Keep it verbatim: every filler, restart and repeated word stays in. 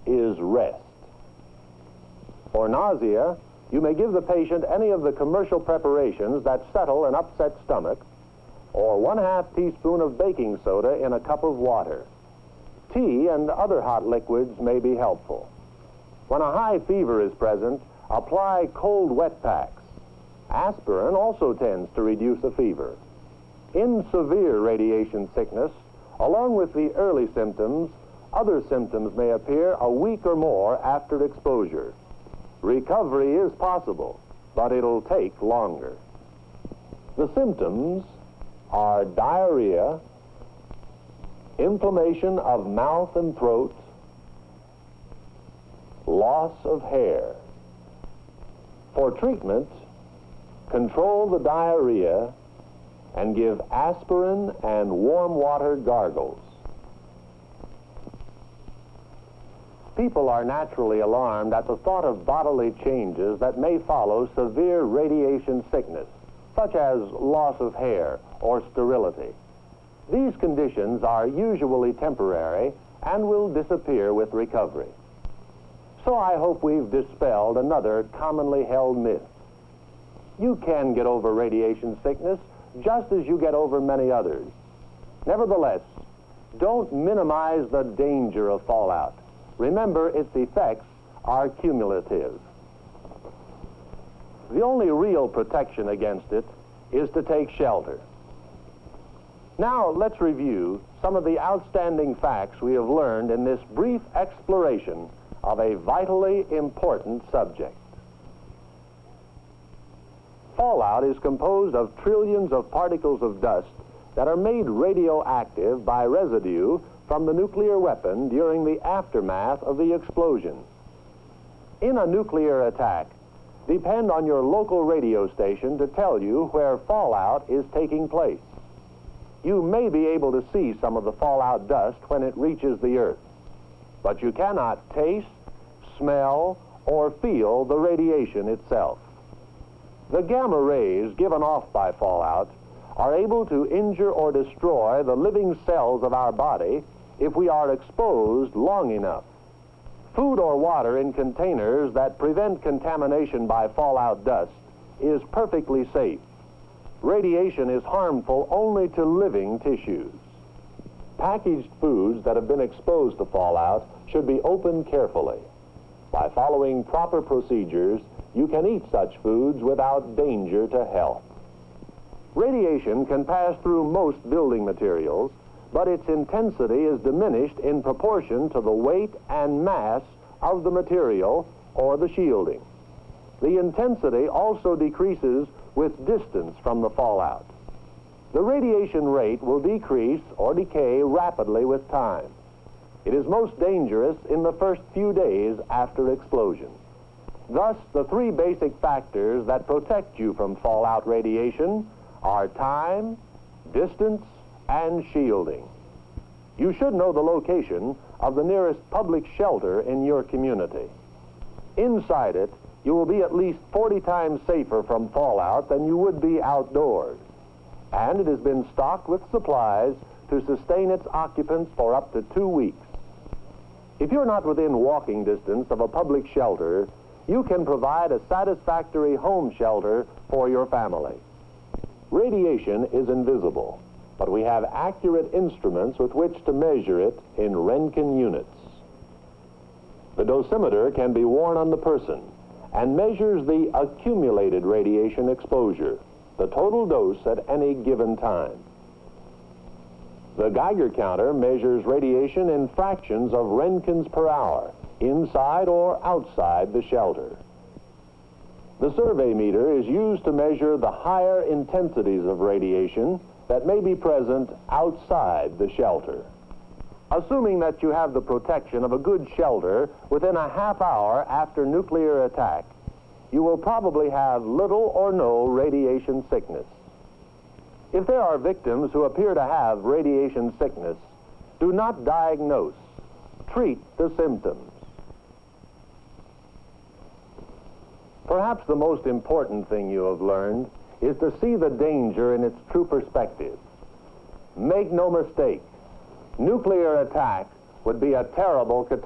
is rest. For nausea, you may give the patient any of the commercial preparations that settle an upset stomach, or one half teaspoon of baking soda in a cup of water. Tea and other hot liquids may be helpful. When a high fever is present, apply cold wet packs. Aspirin also tends to reduce a fever. In severe radiation sickness, along with the early symptoms, other symptoms may appear a week or more after exposure. Recovery is possible, but it'll take longer. The symptoms are diarrhea, inflammation of mouth and throat, loss of hair. For treatment, control the diarrhea and give aspirin and warm water gargles. People are naturally alarmed at the thought of bodily changes that may follow severe radiation sickness, such as loss of hair or sterility. These conditions are usually temporary and will disappear with recovery. So I hope we've dispelled another commonly held myth. You can get over radiation sickness just as you get over many others. Nevertheless, don't minimize the danger of fallout. Remember, its effects are cumulative. The only real protection against it is to take shelter. Now, let's review some of the outstanding facts we have learned in this brief exploration of a vitally important subject. Fallout is composed of trillions of particles of dust that are made radioactive by residue from the nuclear weapon during the aftermath of the explosion. In a nuclear attack, depend on your local radio station to tell you where fallout is taking place. You may be able to see some of the fallout dust when it reaches the earth, but you cannot taste, smell, or feel the radiation itself. The gamma rays given off by fallout are able to injure or destroy the living cells of our body if we are exposed long enough. Food or water in containers that prevent contamination by fallout dust is perfectly safe. Radiation is harmful only to living tissues. Packaged foods that have been exposed to fallout should be opened carefully. By following proper procedures, you can eat such foods without danger to health. Radiation can pass through most building materials, but its intensity is diminished in proportion to the weight and mass of the material or the shielding. The intensity also decreases with distance from the fallout. The radiation rate will decrease or decay rapidly with time. It is most dangerous in the first few days after explosion. Thus, the three basic factors that protect you from fallout radiation are time, distance, and shielding. You should know the location of the nearest public shelter in your community. Inside it, you will be at least forty times safer from fallout than you would be outdoors. And it has been stocked with supplies to sustain its occupants for up to two weeks. If you're not within walking distance of a public shelter, you can provide a satisfactory home shelter for your family. Radiation is invisible, but we have accurate instruments with which to measure it in Roentgen units. The dosimeter can be worn on the person and measures the accumulated radiation exposure, the total dose at any given time. The Geiger counter measures radiation in fractions of Roentgens per hour, inside or outside the shelter. The survey meter is used to measure the higher intensities of radiation that may be present outside the shelter. Assuming that you have the protection of a good shelter within a half hour after nuclear attack, you will probably have little or no radiation sickness. If there are victims who appear to have radiation sickness, do not diagnose. Treat the symptoms. Perhaps the most important thing you have learned is to see the danger in its true perspective. Make no mistake, nuclear attack would be a terrible catastrophe.